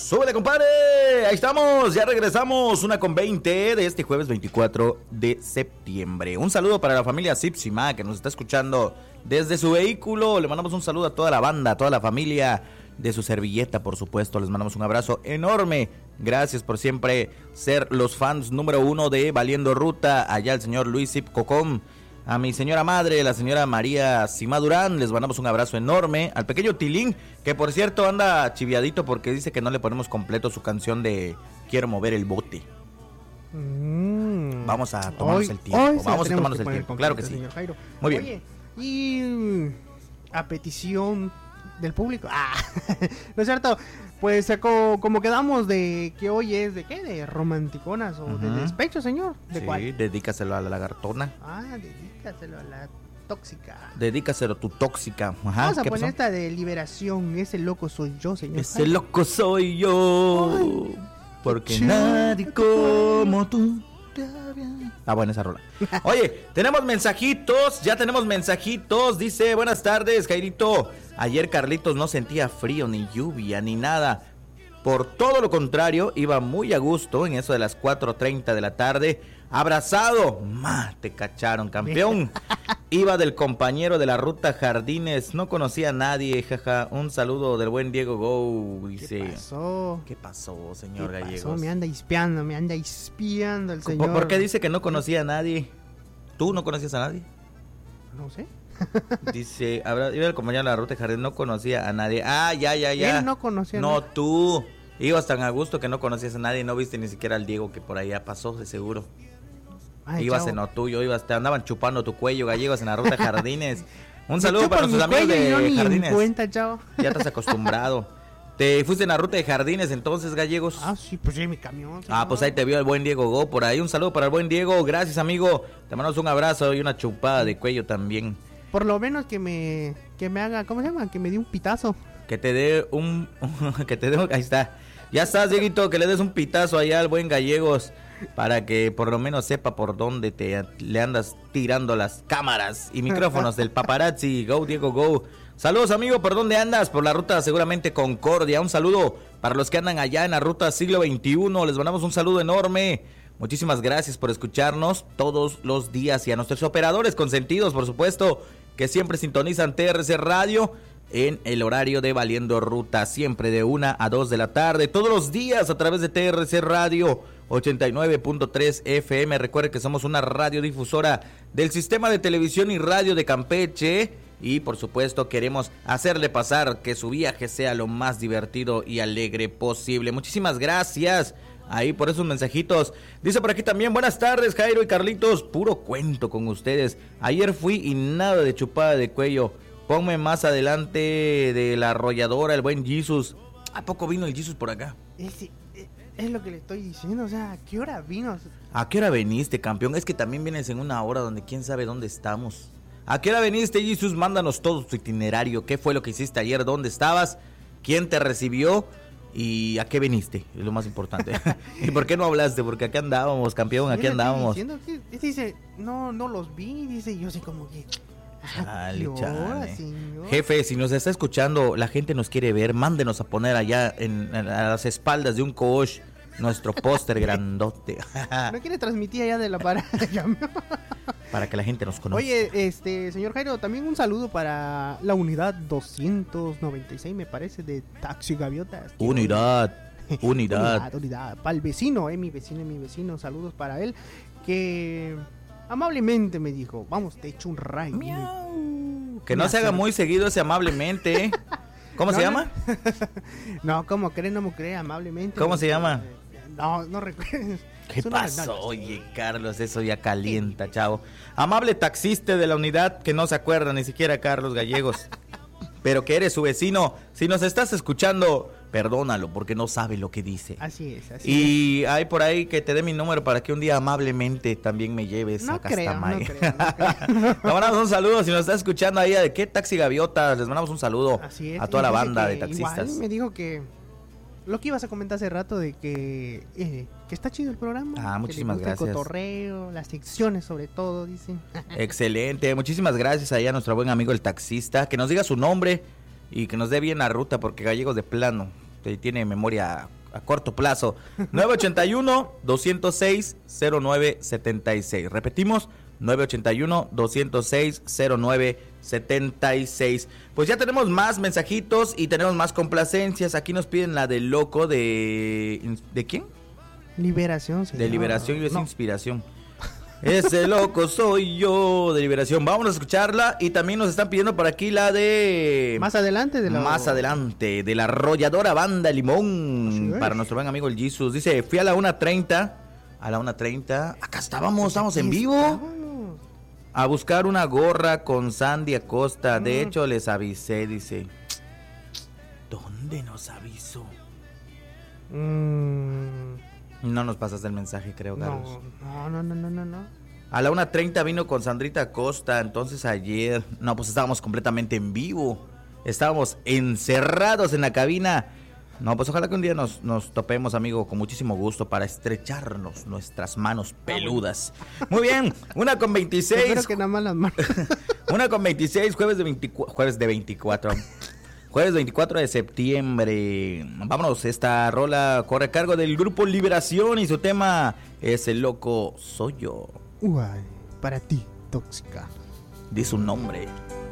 ¡Súbele, compadre! Ahí estamos, ya regresamos, 1:20 de este jueves 24 de septiembre. Un saludo para la familia Sipsima que nos está escuchando desde su vehículo. Le mandamos un saludo a toda la banda, a toda la familia de su servilleta, por supuesto. Les mandamos un abrazo enorme. Gracias por siempre ser los fans número 1 de Valiendo Ruta. Allá el señor Luis Sip Cocom. A mi señora madre, la señora María Sima Durán, les mandamos un abrazo enorme. Al pequeño Tilín, que por cierto anda chiviadito porque dice que no le ponemos completo su canción de Quiero mover el bote. Vamos a tomarnos el tiempo. Vamos a tomarnos el tiempo, claro que sí. Señor Jairo. Muy bien. Oye, y a petición del público, ¿no es cierto? Pues como quedamos de que hoy es de qué, de romanticonas o de despecho, señor. ¿De sí, cuál? Dedícaselo a la lagartona. Dedícaselo a la tóxica. Dedícaselo a tu tóxica. Ajá, vamos a ¿qué poner pasó? esta de liberación. Ese loco soy yo, señor. Ese loco soy yo. Ay, porque nadie como tú. Buena esa rola. Oye, tenemos mensajitos, ya tenemos mensajitos. Dice, buenas tardes, Jairito. Ayer Carlitos no sentía frío, ni lluvia, ni nada. Por todo lo contrario, iba muy a gusto en eso de las 4:30 de la tarde. Abrazado. Te cacharon, campeón. Iba del compañero de la ruta Jardines. No conocía a nadie, jaja. Un saludo del buen Diego Go. Dice, ¿Qué pasó, señor Gallegos? Me anda espiando el señor. ¿Por qué dice que no conocía a nadie? ¿Tú no conocías a nadie? No sé. Dice, iba el compañero de la ruta Jardines, no conocía a nadie. Ya. Él no conocía a nadie. No, tú. Ibas tan a gusto que no conocías a nadie, no viste ni siquiera al Diego que por allá pasó, de seguro. Ibas chavo. En lo tuyo, te andaban chupando tu cuello, Gallegos, en la ruta Jardines. Un saludo para nuestros amigos de Jardines. Cuenta, chavo. Ya estás acostumbrado. ¿Te fuiste en la ruta de Jardines entonces, Gallegos? Sí, pues sí, mi camión. Señor. Pues ahí te vio el buen Diego Go por ahí. Un saludo para el buen Diego, gracias, amigo. Te mandamos un abrazo y una chupada de cuello también. Por lo menos que me haga, ¿cómo se llama? Que me dé un pitazo. Que te dé ahí está. Ya estás, Dieguito, que le des un pitazo allá al buen Gallegos para que por lo menos sepa por dónde le andas tirando las cámaras y micrófonos del paparazzi. Go, Diego, go. Saludos, amigo, ¿por dónde andas? Por la ruta seguramente Concordia. Un saludo para los que andan allá en la ruta siglo XXI. Les mandamos un saludo enorme. Muchísimas gracias por escucharnos todos los días y a nuestros operadores consentidos, por supuesto, que siempre sintonizan TRC Radio en el horario de Valiendo Ruta, siempre de 1 a 2 de la tarde, todos los días a través de TRC Radio 89.3 FM. Recuerde que somos una radiodifusora del Sistema de Televisión y Radio de Campeche y por supuesto queremos hacerle pasar que su viaje sea lo más divertido y alegre posible. Muchísimas gracias ahí por esos mensajitos. Dice por aquí también, buenas tardes, Jairo y Carlitos, puro cuento con ustedes. Ayer fui y nada de chupada de cuello. Ponme más adelante de la arrolladora, el buen Jesus. ¿A poco vino el Jesus por acá? Es lo que le estoy diciendo, o sea, ¿a qué hora vino? ¿A qué hora veniste, campeón? Es que también vienes en una hora donde quién sabe dónde estamos. ¿A qué hora veniste, Jesus? Mándanos todo tu itinerario. ¿Qué fue lo que hiciste ayer? ¿Dónde estabas? ¿Quién te recibió? ¿Y a qué viniste? Es lo más importante. ¿Y por qué no hablaste? Porque aquí andábamos, campeón, aquí andábamos. Dice, no los vi, dice, yo sé como que... Chale. Jefe, si nos está escuchando, la gente nos quiere ver, mándenos a poner allá a las espaldas de un coach nuestro póster grandote. No quiere transmitir allá de la parada. Para que la gente nos conozca. Oye, señor Jairo, también un saludo para la unidad 296, me parece, de Taxi Gaviotas. Unidad. Para el vecino, mi vecino, saludos para él, que... amablemente me dijo, vamos, te echo un rayo. Que no se haga muy seguido ese amablemente. ¿Cómo se llama? No, ¿cómo cree? No me cree, amablemente. ¿Cómo se llama? No recuerdo. ¿Qué pasó? Oye, Carlos, eso ya calienta, chavo. Amable taxista de la unidad que no se acuerda ni siquiera Carlos Gallegos. Pero que eres su vecino. Si nos estás escuchando, perdónalo porque no sabe lo que dice. Así es. Y hay por ahí que te dé mi número para que un día amablemente también me lleves a Castamay. No creo. Le mandamos un saludo si nos está escuchando ahí de qué Taxi Gaviotas. Les mandamos un saludo a toda la banda de taxistas. Igual me dijo que lo que ibas a comentar hace rato de que está chido el programa. Muchísimas gracias. El cotorreo, las secciones sobre todo, dicen. Excelente, muchísimas gracias ahí a nuestro buen amigo el taxista. Que nos diga su nombre y que nos dé bien la ruta porque Gallegos de plano tiene memoria a corto plazo. 981-206-0976. Repetimos, 981-206-0976. Pues ya tenemos más mensajitos y tenemos más complacencias. Aquí nos piden la del loco de... ¿De quién? Liberación, señor. De Liberación y es Inspiración. Ese loco soy yo, de Liberación. Vamos a escucharla. Y también nos están pidiendo por aquí la de... Más adelante, de la arrolladora Banda Limón. Para nuestro buen amigo el Jesus. Dice, fui a la 1:30. A la 1:30. Acá estamos en vivo. A buscar una gorra con Sandy Acosta. De hecho, les avisé, dice. ¿Dónde nos avisó? No nos pasaste el mensaje, creo, Carlos. No. A la 1:30 vino con Sandrita Acosta. Entonces ayer, pues estábamos completamente en vivo. Estábamos encerrados en la cabina. Pues ojalá que un día nos topemos, amigo, con muchísimo gusto para estrecharnos nuestras manos peludas. Muy bien, 1:26. Espero que nada más las manos. 1:26, jueves de 24. Jueves 24 de septiembre. Vámonos, esta rola corre a cargo del grupo Liberación y su tema es El loco soy yo. Uy, para ti, tóxica. Dice un nombre.